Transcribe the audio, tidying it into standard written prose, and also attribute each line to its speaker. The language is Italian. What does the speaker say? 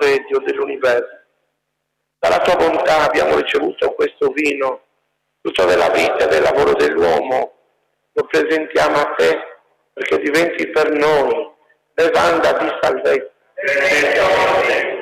Speaker 1: Signore Dio dell'universo. Dalla tua bontà abbiamo ricevuto questo vino, frutto della vita e del lavoro dell'uomo. Lo presentiamo a te perché diventi per noi bevanda di salvezza.